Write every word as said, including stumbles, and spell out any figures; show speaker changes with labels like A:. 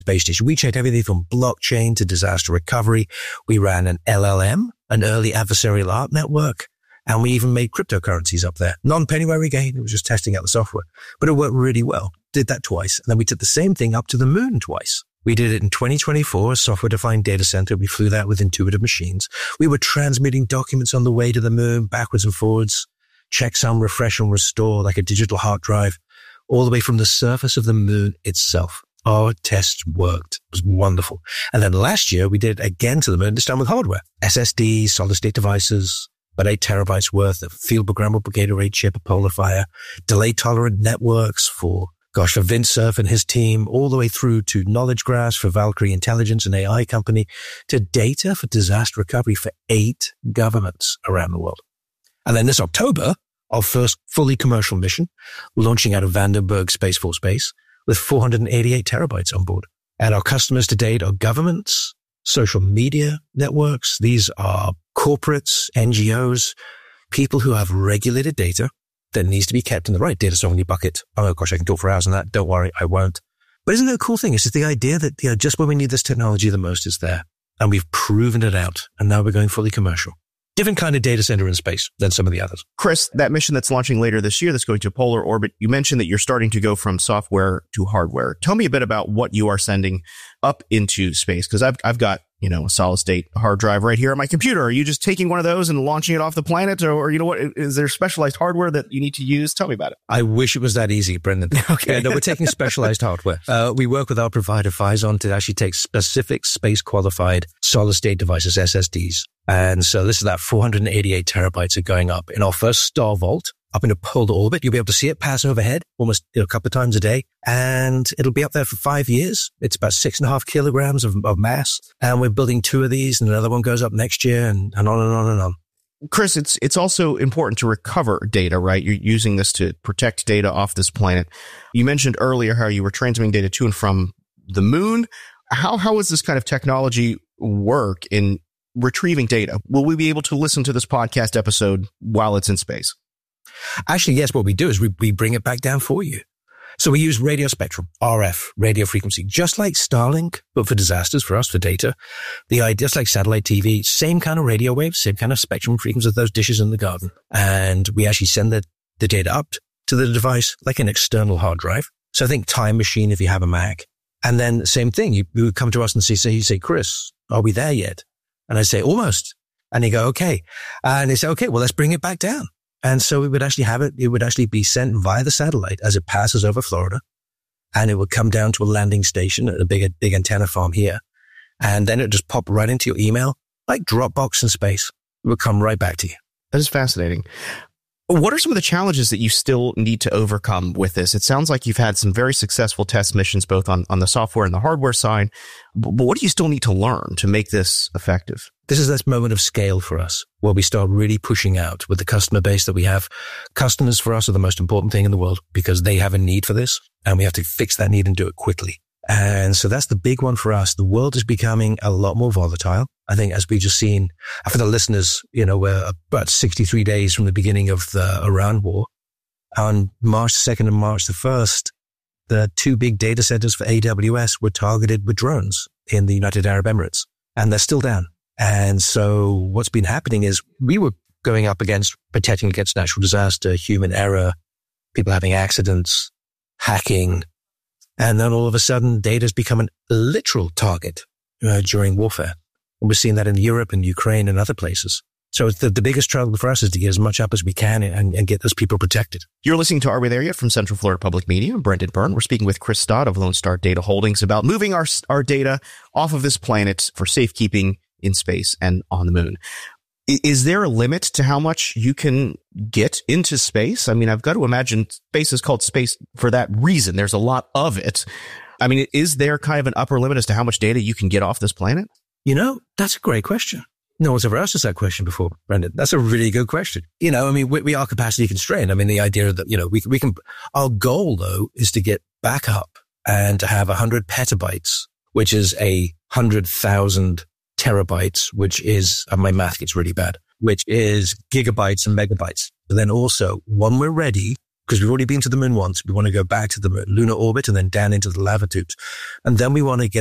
A: base station. We checked everything from blockchain to disaster recovery. We ran an L L M, an early adversarial art network, and we even made cryptocurrencies up there. Non-pennyware again. It was just testing out the software, but it worked really well. Did that twice. And then we took the same thing up to the moon twice. We did it in twenty twenty-four, a software-defined data center. We flew that with intuitive machines. We were transmitting documents on the way to the moon, backwards and forwards, checksum, refresh and restore like a digital hard drive, all the way from the surface of the moon itself. Our tests worked. It was wonderful. And then last year, we did it again to the moon, this time with hardware. S S Ds, solid-state devices, about eight terabytes worth of field programmable gate array chip, a PolarFire, delay-tolerant networks for Gosh, for Vint Cerf and his team, all the way through to knowledge graphs for Valkyrie Intelligence, an A I company, to data for disaster recovery for eight governments around the world. And then this October, our first fully commercial mission, launching out of Vandenberg Space Force Base with four hundred eighty-eight terabytes on board. And our customers to date are governments, social media networks. These are corporates, N G Os, people who have regulated data that needs to be kept in the right data sovereignty bucket. Oh gosh, I can talk for hours on that. Don't worry, I won't. But isn't it a cool thing? It's just the idea that, you know, just when we need this technology the most, it's there. And we've proven it out. And now we're going fully commercial. Different kind of data center in space than some of the others.
B: Chris, that mission that's launching later this year that's going to polar orbit, you mentioned that you're starting to go from software to hardware. Tell me a bit about what you are sending up into space, because I've I've got, you know, a solid state hard drive right here on my computer. Are you just taking one of those and launching it off the planet? Or, or you know what, is there specialized hardware that you need to use? Tell me about it.
A: I wish it was that easy, Brendan. Okay. Yeah, no, we're taking specialized hardware. Uh, we work with our provider, Phison, to actually take specific space qualified solid state devices, S S Ds. And so this is that four hundred eighty-eight terabytes are going up in our first star vault up into polar orbit. You'll be able to see it pass overhead almost, you know, a couple of times a day. And it'll be up there for five years. It's about six and a half kilograms of, of mass. And we're building two of these, and another one goes up next year, and, and on and on and on.
B: Chris, it's it's also important to recover data, right? You're using this to protect data off this planet. You mentioned earlier how you were transmitting data to and from the moon. How how does this kind of technology work in retrieving data? Will we be able to listen to this podcast episode while it's in space?
A: Actually, yes. What we do is we, we bring it back down for you. So we use radio spectrum, R F, radio frequency, just like Starlink, but for disasters, for us, for data. The idea, just like satellite T V, same kind of radio waves, same kind of spectrum frequency as those dishes in the garden. And we actually send the, the data up to the device like an external hard drive. So I think Time Machine if you have a Mac. And then same thing, you, you would come to us and say, say, you say, Chris, are we there yet? And I say, almost. And you go, okay. And they say, okay, well, let's bring it back down. And so we would actually have it, it would actually be sent via the satellite as it passes over Florida. And it would come down to a landing station at a big, big antenna farm here. And then it would just pop right into your email, like Dropbox in space. It would come right back to you.
B: That is fascinating. What are some of the challenges that you still need to overcome with this? It sounds like you've had some very successful test missions, both on, on the software and the hardware side. But what do you still need to learn to make this effective?
A: This is this moment of scale for us, where we start really pushing out with the customer base that we have. Customers for us are the most important thing in the world because they have a need for this, and we have to fix that need and do it quickly. And so that's the big one for us. The world is becoming a lot more volatile. I think as we've just seen, for the listeners, you know, we're about sixty-three days from the beginning of the Iran war. On March second and March the first, the two big data centers for A W S were targeted with drones in the United Arab Emirates, and they're still down. And so what's been happening is we were going up against protecting against natural disaster, human error, people having accidents, hacking. And then all of a sudden, data's become a literal target uh, during warfare. And we're seeing that in Europe and Ukraine and other places. So the, the biggest struggle for us is to get as much up as we can and, and get those people protected.
B: You're listening to Are We There Yet? From Central Florida Public Media. I'm Brendan Byrne. We're speaking with Chris Stott of Lone Star Data Holdings about moving our, our data off of this planet for safekeeping in space and on the moon. Is there a limit to how much you can get into space? I mean, I've got to imagine space is called space for that reason. There's a lot of it. I mean, is there kind of an upper limit as to how much data you can get off this planet?
A: You know, that's a great question. No one's ever asked us that question before, Brendan. That's a really good question. You know, I mean, we, we are capacity constrained. I mean, the idea that, you know, we, we can, our goal though is to get back up and to have a hundred petabytes, which is a hundred thousand terabytes, which is, and my math gets really bad, which is gigabytes and megabytes. But then also, when we're ready, because we've already been to the moon once. We want to go back to the lunar orbit and then down into the lava tubes. And then we want to get